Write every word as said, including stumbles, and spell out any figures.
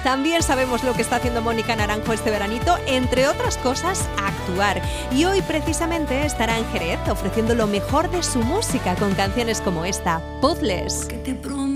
También sabemos lo que está haciendo Mónica Naranjo este veranito, entre otras cosas, actuar. Y hoy precisamente estará en Jerez ofreciendo lo mejor de su música con canciones como esta, Puzzles.